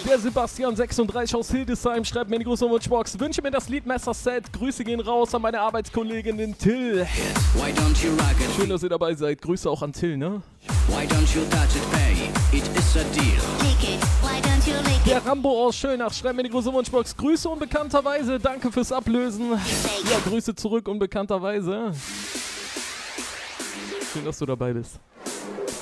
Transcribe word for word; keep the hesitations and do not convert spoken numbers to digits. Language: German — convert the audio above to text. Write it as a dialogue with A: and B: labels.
A: Der Sebastian sechsunddreißig aus Hildesheim schreibt mir in die große Wunschbox. Wünsche mir das Lied Messer Set. Grüße gehen raus an meine Arbeitskollegin, den Till.
B: Why don't you rock it?
A: Schön, dass ihr dabei seid. Grüße auch an Till, ne?
B: Why don't you touch it, pay? It is a deal.
C: Lick it, why don't you lick it?
A: Der Rambo aus Schönach schreibt mir in die große Wunschbox. Grüße unbekannterweise. Danke fürs Ablösen. Ja, Grüße zurück unbekannterweise. Schön, dass du dabei bist.